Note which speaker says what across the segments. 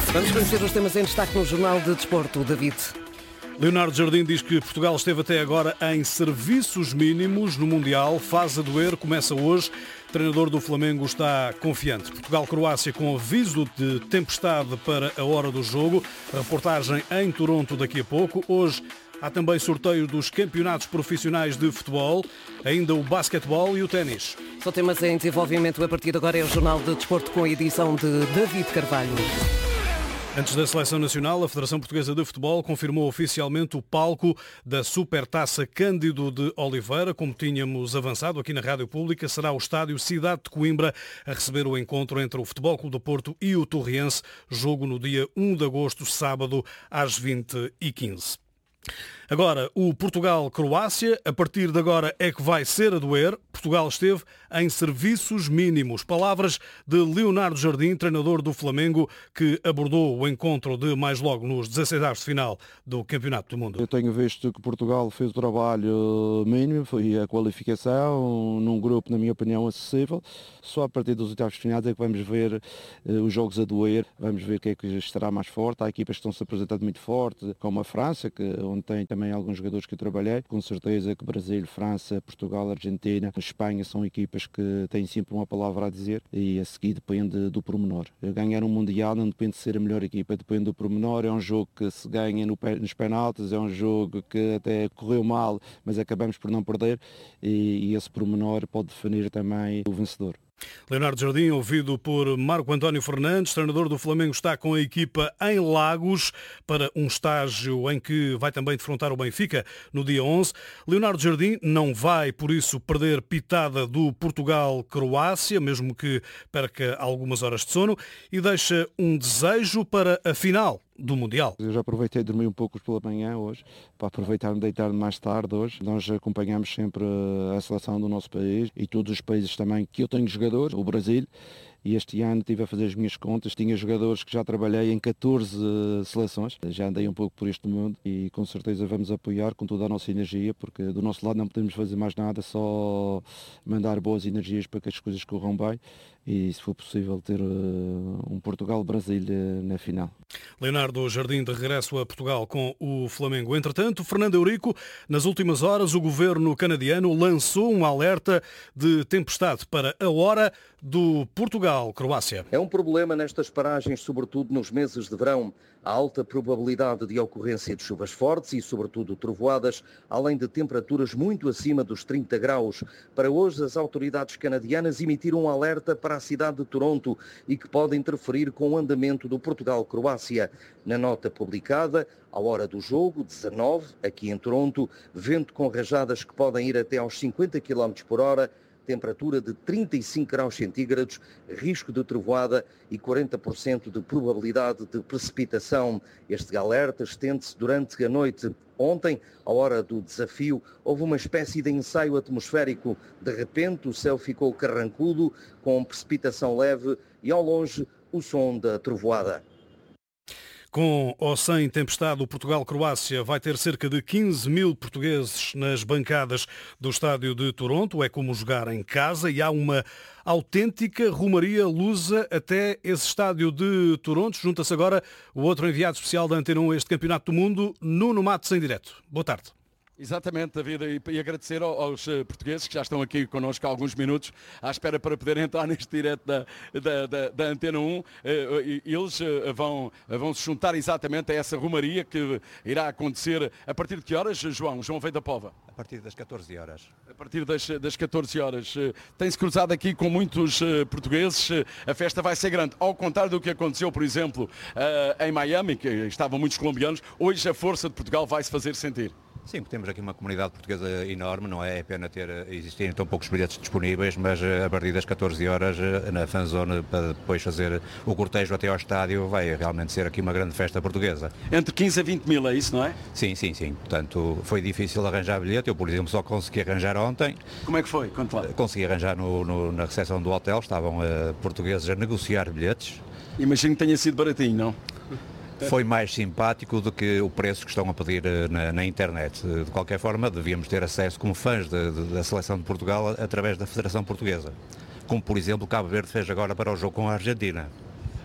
Speaker 1: Vamos conhecer os temas em destaque no Jornal de Desporto. David.
Speaker 2: Leonardo Jardim diz que Portugal esteve até agora em serviços mínimos no Mundial. Faz a doer, começa hoje. O treinador do Flamengo está confiante. Portugal-Croácia com aviso de tempestade para a hora do jogo. Reportagem em Toronto daqui a pouco. Hoje há também sorteio dos campeonatos profissionais de futebol, ainda o basquetebol e o ténis.
Speaker 1: São temas em desenvolvimento. A partir de agora é o Jornal de Desporto com a edição de David Carvalho.
Speaker 2: Antes da Seleção Nacional, a Federação Portuguesa de Futebol confirmou oficialmente o palco da Supertaça Cândido de Oliveira. Como tínhamos avançado aqui na Rádio Pública, será o estádio Cidade de Coimbra a receber o encontro entre o Futebol Clube do Porto e o Torriense, jogo no dia 1 de agosto, sábado, às 20h15. Agora, o Portugal-Croácia, a partir de agora é que vai ser a doer. Portugal esteve em serviços mínimos. Palavras de Leonardo Jardim, treinador do Flamengo, que abordou o encontro de mais logo nos 16avos de final do Campeonato do Mundo.
Speaker 3: Eu tenho visto que Portugal fez o trabalho mínimo, foi a qualificação, num grupo, na minha opinião, acessível. Só a partir dos oitavos de final é que vamos ver os jogos a doer, vamos ver quem é que estará mais forte. Há equipas que estão-se apresentando muito forte, como a França, onde tem também alguns jogadores que eu trabalhei. Com certeza que Brasil, França, Portugal, Argentina, Espanha são equipas que têm sempre uma palavra a dizer e a seguir depende do pormenor. Ganhar um Mundial não depende de ser a melhor equipa, depende do pormenor. É um jogo que se ganha nos penaltis, é um jogo que até correu mal, mas acabamos por não perder e esse pormenor pode definir também o vencedor.
Speaker 2: Leonardo Jardim, ouvido por Marco António Fernandes, treinador do Flamengo, está com a equipa em Lagos para um estágio em que vai também defrontar o Benfica no dia 11. Leonardo Jardim não vai, por isso, perder pitada do Portugal-Croácia, mesmo que perca algumas horas de sono, e deixa um desejo para a final do Mundial.
Speaker 3: Eu já aproveitei de dormir um pouco pela manhã hoje, para aproveitar de deitar mais tarde hoje. Nós acompanhamos sempre a seleção do nosso país e todos os países também que eu tenho jogadores, o Brasil, e este ano estive a fazer as minhas contas, tinha jogadores que já trabalhei em 14 seleções, já andei um pouco por este mundo e com certeza vamos apoiar com toda a nossa energia, porque do nosso lado não podemos fazer mais nada, só mandar boas energias para que as coisas corram bem e, se for possível, ter um Portugal-Brasil na final.
Speaker 2: Leonardo Jardim de regresso a Portugal com o Flamengo. Entretanto, Fernando Eurico, nas últimas horas, o governo canadiano lançou um alerta de tempestade para a hora do Portugal-Croácia.
Speaker 4: É um problema nestas paragens, sobretudo nos meses de verão. Há alta probabilidade de ocorrência de chuvas fortes e, sobretudo, trovoadas, além de temperaturas muito acima dos 30 graus. Para hoje, as autoridades canadianas emitiram um alerta para a cidade de Toronto e que pode interferir com o andamento do Portugal-Croácia. Na nota publicada, à hora do jogo, 19, aqui em Toronto, vento com rajadas que podem ir até aos 50 km por hora, temperatura de 35 graus centígrados, risco de trovoada e 40% de probabilidade de precipitação. Este alerta estende-se durante a noite. Ontem, à hora do desafio, houve uma espécie de ensaio atmosférico. De repente, o céu ficou carrancudo, com precipitação leve e, ao longe, o som da trovoada.
Speaker 2: Com ou sem tempestade, o Portugal-Croácia vai ter cerca de 15 mil portugueses nas bancadas do estádio de Toronto. É como jogar em casa e há uma autêntica romaria lusa até esse estádio de Toronto. Junta-se agora o outro enviado especial da Antena 1 a este Campeonato do Mundo, Nuno Matos, em direto. Boa tarde.
Speaker 5: Exatamente, David, e agradecer aos portugueses que já estão aqui connosco há alguns minutos à espera para poder entrar neste direto da Antena 1. Eles vão se juntar exatamente a essa romaria que irá acontecer a partir de que horas, João Veio da Pova?
Speaker 6: A partir das 14 horas.
Speaker 5: A partir das 14 horas. Tem-se cruzado aqui com muitos portugueses. A festa vai ser grande. Ao contrário do que aconteceu, por exemplo, em Miami, que estavam muitos colombianos, hoje a força de Portugal vai se fazer sentir.
Speaker 6: Sim, temos aqui uma comunidade portuguesa enorme, não é pena existirem tão poucos bilhetes disponíveis, mas a partir das 14 horas na fanzone, para depois fazer o cortejo até ao estádio, vai realmente ser aqui uma grande festa portuguesa.
Speaker 5: Entre 15 a 20 mil, é isso, não é?
Speaker 6: Sim. Portanto, foi difícil arranjar bilhete. Eu, por exemplo, só consegui arranjar ontem.
Speaker 5: Como é que foi? Conte lá.
Speaker 6: Consegui arranjar na recepção do hotel, estavam portugueses a negociar bilhetes.
Speaker 5: Imagino que tenha sido baratinho, não?
Speaker 6: Foi mais simpático do que o preço que estão a pedir na internet. De qualquer forma, devíamos ter acesso como fãs da seleção de Portugal através da Federação Portuguesa. Como, por exemplo, o Cabo Verde fez agora para o jogo com a Argentina.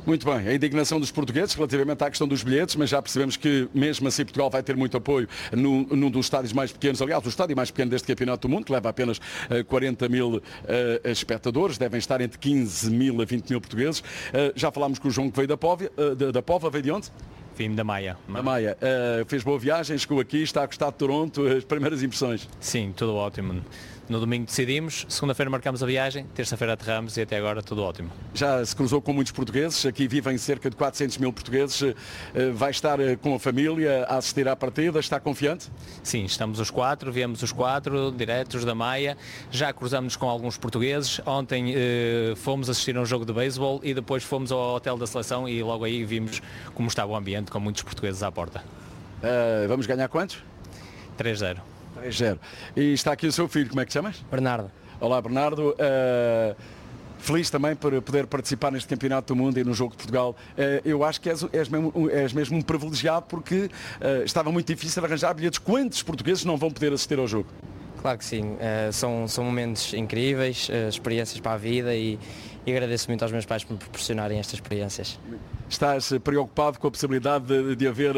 Speaker 5: Muito bem, a indignação dos portugueses relativamente à questão dos bilhetes, mas já percebemos que mesmo assim Portugal vai ter muito apoio num dos estádios mais pequenos, aliás, o estádio mais pequeno deste Campeonato do Mundo, que leva apenas 40 mil espectadores, devem estar entre 15 mil a 20 mil portugueses. Já falámos com o João que veio da Póvoa, veio de onde?
Speaker 7: Vim da Maia.
Speaker 5: Da Maia. Fez boa viagem, chegou aqui, está a gostar de Toronto, as primeiras impressões?
Speaker 7: Sim, tudo ótimo. No domingo decidimos, segunda-feira marcamos a viagem, terça-feira aterramos e até agora tudo ótimo.
Speaker 5: Já se cruzou com muitos portugueses, aqui vivem cerca de 400 mil portugueses, vai estar com a família a assistir à partida, está confiante?
Speaker 7: Sim, estamos viemos os quatro, diretos da Maia, já cruzamos com alguns portugueses, ontem fomos assistir a um jogo de beisebol e depois fomos ao hotel da seleção e logo aí vimos como estava o ambiente, com muitos portugueses à porta.
Speaker 5: Vamos ganhar quantos?
Speaker 7: 3-0.
Speaker 5: 3-0. E está aqui o seu filho, como é que te chamas?
Speaker 8: Bernardo.
Speaker 5: Olá, Bernardo. Feliz também por poder participar neste Campeonato do Mundo e no Jogo de Portugal. Eu acho que és mesmo um privilegiado porque estava muito difícil arranjar bilhetes. Quantos portugueses não vão poder assistir ao jogo?
Speaker 8: Claro que sim. São momentos incríveis, experiências para a vida e agradeço muito aos meus pais por me proporcionarem estas experiências.
Speaker 5: Estás preocupado com a possibilidade de haver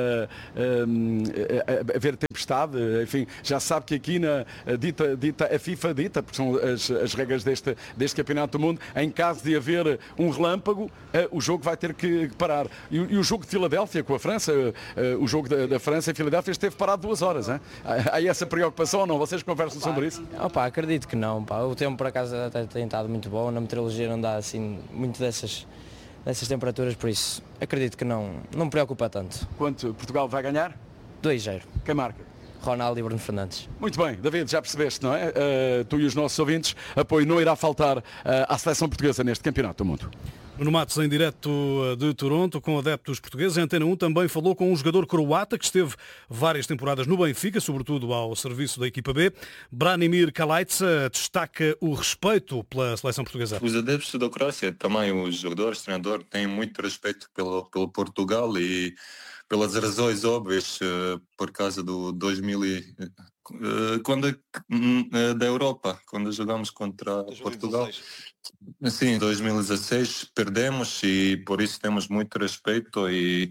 Speaker 5: tempestade? Enfim, já sabe que aqui a FIFA dita, porque são as regras deste Campeonato do Mundo, em caso de haver um relâmpago, o jogo vai ter que parar. E o jogo de Filadélfia com a França, o jogo da França em Filadélfia esteve parado 2 horas. Hein? Há essa preocupação ou não? Vocês conversam sobre isso?
Speaker 8: Acredito que não. O tempo por acaso até tem estado muito bom, na meteorologia não dá assim muito dessas temperaturas, por isso acredito que não me preocupa tanto.
Speaker 5: Quanto Portugal vai ganhar?
Speaker 8: 2-0.
Speaker 5: Quem marca?
Speaker 8: Ronaldo e Bruno Fernandes.
Speaker 5: Muito bem, David, já percebeste, não é? Tu e os nossos ouvintes, apoio não irá faltar à seleção portuguesa neste Campeonato do Mundo.
Speaker 2: Nuno Matos, em direto de Toronto, com adeptos portugueses. A Antena 1 também falou com um jogador croata que esteve várias temporadas no Benfica, sobretudo ao serviço da equipa B. Branimir Kalajdzic destaca o respeito pela seleção portuguesa.
Speaker 9: Os adeptos da Croácia, também os jogadores, treinador, têm muito respeito pelo Portugal e pelas razões óbvias, por causa do 2000 da Europa, quando jogamos contra 2016. Portugal. Sim, 2016 perdemos e por isso temos muito respeito e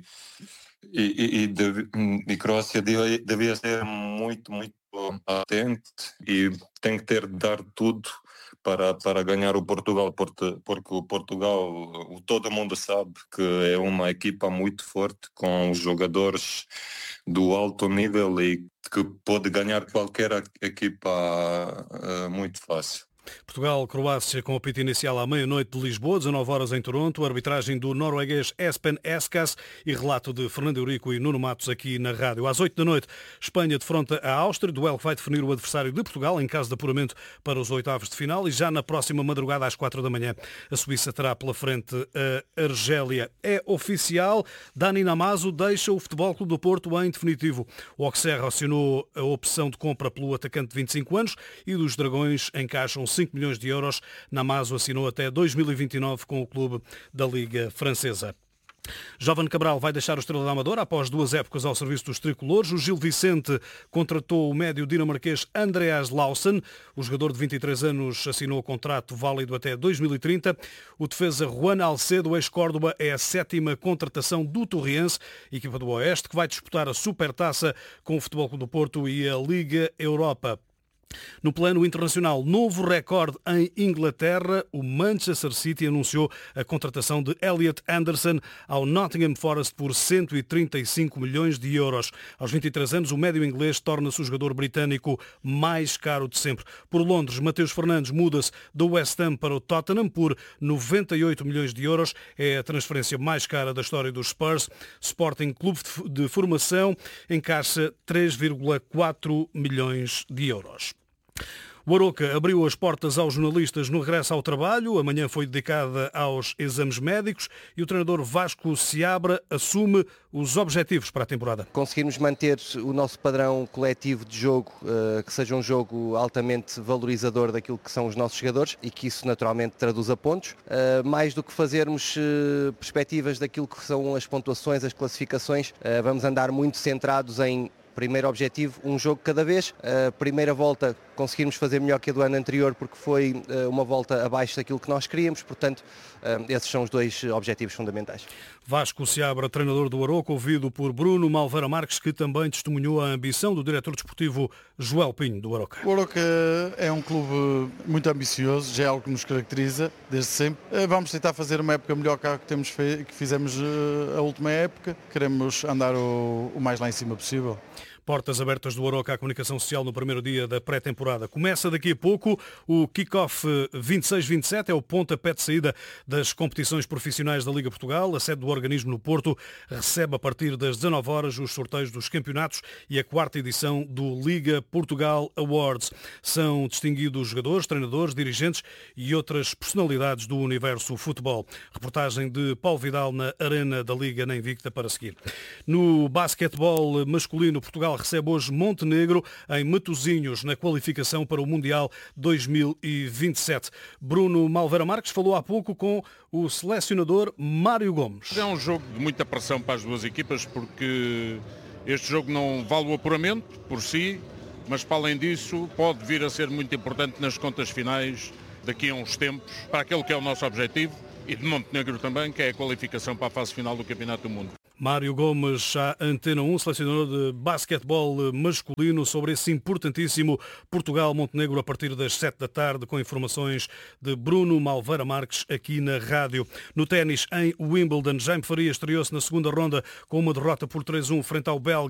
Speaker 9: Croácia devia ser muito atento e tem que dar tudo para ganhar o Portugal, porque o Portugal, todo mundo sabe que é uma equipa muito forte, com jogadores do alto nível e que pode ganhar qualquer equipa muito fácil.
Speaker 2: Portugal-Croácia com o apito inicial à meia-noite de Lisboa, 19 horas em Toronto, arbitragem do norueguês Espen Eskas e relato de Fernando Eurico e Nuno Matos aqui na rádio. Às 8 da noite, Espanha defronta a Áustria, duelo que vai definir o adversário de Portugal em caso de apuramento para os oitavos de final, e já na próxima madrugada às 4 da manhã a Suíça terá pela frente a Argélia. É oficial, Dani Namazo deixa o Futebol Clube do Porto em definitivo. O Auxerre acionou a opção de compra pelo atacante de 25 anos e dos Dragões encaixam 5 milhões de euros. Namazo assinou até 2029 com o clube da Liga Francesa. Jovan Cabral vai deixar o Estrela da Amadora após 2 épocas ao serviço dos tricolores. O Gil Vicente contratou o médio dinamarquês Andreas Lawson. O jogador de 23 anos assinou o contrato válido até 2030. O defesa Juan Alcedo, ex-Córdoba, é a 7ª contratação do Torriense, equipa do Oeste, que vai disputar a Supertaça com o Futebol Clube do Porto e a Liga Europa. No plano internacional, novo recorde em Inglaterra. O Manchester City anunciou a contratação de Elliot Anderson ao Nottingham Forest por 135 milhões de euros. Aos 23 anos, o médio inglês torna-se o jogador britânico mais caro de sempre. Por Londres, Mateus Fernandes muda-se do West Ham para o Tottenham por 98 milhões de euros. É a transferência mais cara da história dos Spurs. Sporting Clube de Formação encaixa 3,4 milhões de euros. O Aroca abriu as portas aos jornalistas no regresso ao trabalho. Amanhã foi dedicada aos exames médicos e o treinador Vasco Seabra assume os objetivos para a temporada.
Speaker 4: Conseguirmos manter o nosso padrão coletivo de jogo, que seja um jogo altamente valorizador daquilo que são os nossos jogadores e que isso naturalmente traduz a pontos. Mais do que fazermos perspectivas daquilo que são as pontuações, as classificações, vamos andar muito centrados em primeiro objetivo, um jogo cada vez. A primeira volta conseguirmos fazer melhor que a do ano anterior, porque foi uma volta abaixo daquilo que nós queríamos, portanto, esses são os 2 objetivos fundamentais.
Speaker 2: Vasco Seabra, treinador do Aroca, ouvido por Bruno Malveira Marques, que também testemunhou a ambição do diretor desportivo Joel Pinho, do Aroca.
Speaker 10: O Aroca é um clube muito ambicioso, já é algo que nos caracteriza desde sempre. Vamos tentar fazer uma época melhor que a que fizemos a última época. Queremos andar o mais lá em cima possível.
Speaker 2: Portas abertas do Aroca à comunicação social no primeiro dia da pré-temporada. Começa daqui a pouco o kick-off 26-27, é o pontapé de saída das competições profissionais da Liga Portugal. A sede do organismo no Porto recebe a partir das 19 horas os sorteios dos campeonatos e a 4ª edição do Liga Portugal Awards. São distinguidos jogadores, treinadores, dirigentes e outras personalidades do universo futebol. Reportagem de Paulo Vidal na Arena da Liga na Invicta para seguir. No basquetebol masculino, Portugal recebe hoje Montenegro em Matosinhos na qualificação para o Mundial 2027. Bruno Malveira Marques falou há pouco com o selecionador Mário Gomes.
Speaker 11: É um jogo de muita pressão para as duas equipas, porque este jogo não vale o apuramento por si, mas para além disso pode vir a ser muito importante nas contas finais daqui a uns tempos, para aquele que é o nosso objetivo, e de Montenegro também, que é a qualificação para a fase final do Campeonato do Mundo.
Speaker 2: Mário Gomes, à Antena 1, selecionador de basquetebol masculino, sobre esse importantíssimo Portugal-Montenegro a partir das 7 da tarde, com informações de Bruno Malveira Marques aqui na rádio. No ténis, em Wimbledon, Jaime Faria estreou-se na segunda ronda com uma derrota por 3-1 frente ao belga